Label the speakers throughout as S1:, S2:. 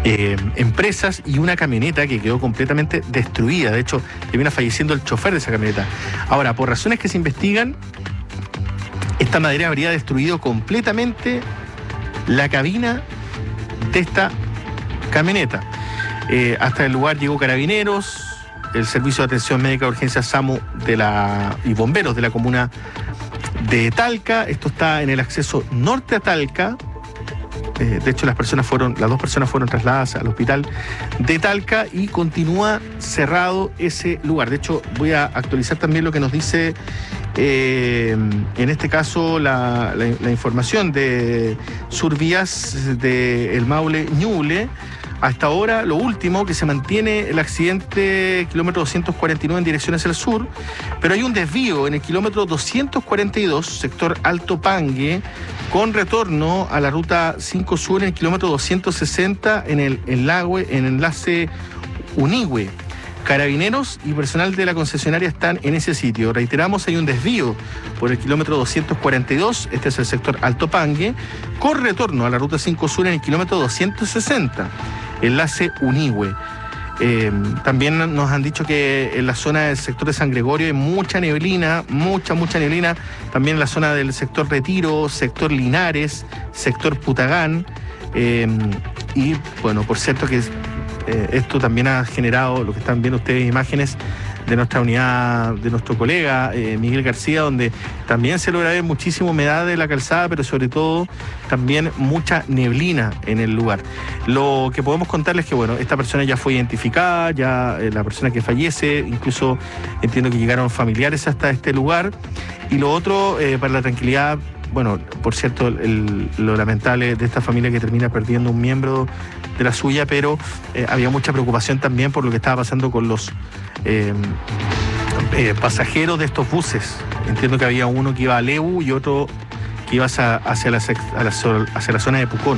S1: empresas y una camioneta que quedó completamente destruida. De hecho, termina falleciendo el chofer de esa camioneta. Ahora, por razones que se investigan, esta madera habría destruido completamente la cabina de esta camioneta. Hasta el lugar llegó Carabineros, el Servicio de Atención Médica de Urgencia SAMU y bomberos de la comuna de Talca. Esto está en el acceso norte a Talca. De hecho, las dos personas fueron trasladadas al hospital de Talca y continúa cerrado ese lugar. De hecho, voy a actualizar también lo que nos dice en este caso la información de Survías de El Maule Ñuble. Hasta ahora, lo último, que se mantiene el accidente kilómetro 249 en dirección hacia el sur, pero hay un desvío en el kilómetro 242, sector Alto Pangue, con retorno a la ruta 5 Sur en el kilómetro 260 en el enlace Unigüe. Carabineros y personal de la concesionaria están en ese sitio. Reiteramos, hay un desvío por el kilómetro 242, este es el sector Alto Pangue, con retorno a la ruta 5 Sur en el kilómetro 260, enlace Unigüe. También nos han dicho que en la zona del sector de San Gregorio hay mucha neblina, mucha neblina. También en la zona del sector Retiro, sector Linares, sector Putagán. Y bueno, por cierto que esto también ha generado, lo que están viendo ustedes, imágenes de nuestra unidad, de nuestro colega Miguel García, donde también se logra ver muchísima humedad de la calzada, pero sobre todo también mucha neblina en el lugar. Lo que podemos contarles es que, bueno, esta persona ya fue identificada, ya la persona que fallece, incluso entiendo que llegaron familiares hasta este lugar. Y lo otro, para la tranquilidad, bueno, por cierto, lo lamentable de esta familia que termina perdiendo un miembro de la suya, pero había mucha preocupación también por lo que estaba pasando con los pasajeros de estos buses. Entiendo que había uno que iba a Lebu y otro que iba hacia la zona de Pucón.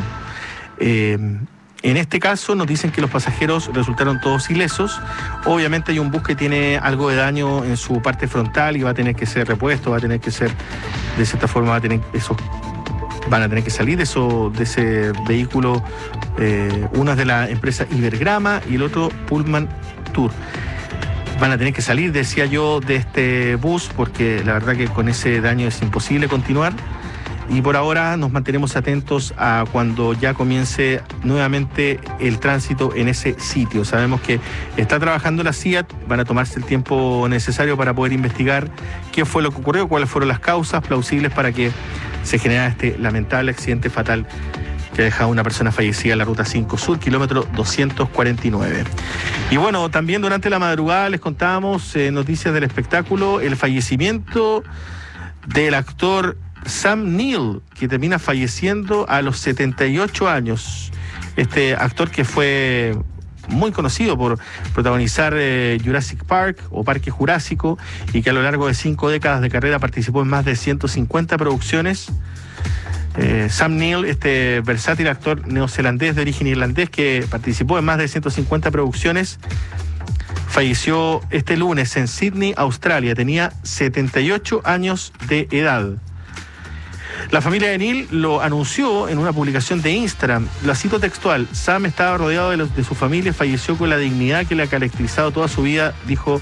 S1: En este caso nos dicen que los pasajeros resultaron todos ilesos. Obviamente hay un bus que tiene algo de daño en su parte frontal y va a tener que ser repuesto, va a tener que ser, de cierta forma, van a tener que salir de ese vehículo, uno es de la empresa Ibergrama y el otro Pullman Tour. Van a tener que salir, decía yo, de este bus, porque la verdad que con ese daño es imposible continuar. Y por ahora nos mantenemos atentos a cuando ya comience nuevamente el tránsito en ese sitio. Sabemos que está trabajando la CIAT, van a tomarse el tiempo necesario para poder investigar qué fue lo que ocurrió, cuáles fueron las causas plausibles para que se generara este lamentable accidente fatal que ha dejado una persona fallecida en la ruta 5 Sur, kilómetro 249. Y bueno, también durante la madrugada les contábamos noticias del espectáculo, el fallecimiento del actor Sam Neill, que termina falleciendo a los 78 años. Este actor que fue muy conocido por protagonizar Jurassic Park o Parque Jurásico y que a lo largo de 5 décadas de carrera participó en más de 150 producciones. Sam Neill, este versátil actor neozelandés de origen irlandés que participó en más de 150 producciones, falleció este lunes en Sydney, Australia. Tenía 78 años de edad. La familia de Neill lo anunció en una publicación de Instagram. La cito textual: Sam estaba rodeado de su familia, falleció con la dignidad que le ha caracterizado toda su vida, dijo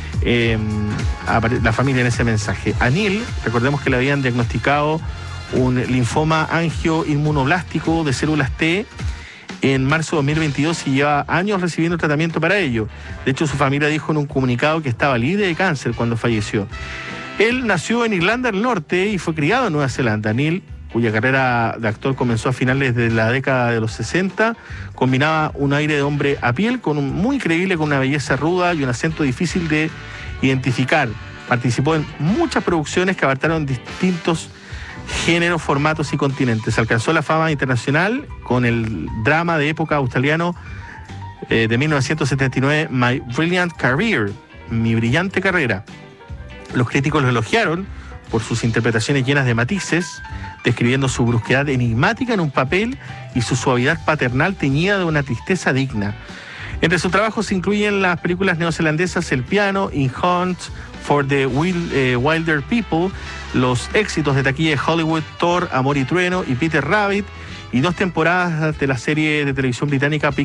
S1: la familia en ese mensaje. A Neill, recordemos que le habían diagnosticado un linfoma angioinmunoblástico de células T en marzo de 2022 y lleva años recibiendo tratamiento para ello. De hecho, su familia dijo en un comunicado que estaba libre de cáncer cuando falleció. Él nació en Irlanda del Norte y fue criado en Nueva Zelanda. Neill, cuya carrera de actor comenzó a finales de la década de los 60, combinaba un aire de hombre a piel muy creíble, con una belleza ruda y un acento difícil de identificar. Participó en muchas producciones que abarcaron distintos géneros, formatos y continentes. Alcanzó la fama internacional con el drama de época australiano de 1979, My Brilliant Career, Mi Brillante Carrera. Los críticos lo elogiaron por sus interpretaciones llenas de matices, describiendo su brusquedad enigmática en un papel y su suavidad paternal teñida de una tristeza digna. Entre sus trabajos se incluyen las películas neozelandesas El Piano, In Hunt for the Wilder People, los éxitos de taquilla de Hollywood Thor, Amor y Trueno y Peter Rabbit, y 2 temporadas de la serie de televisión británica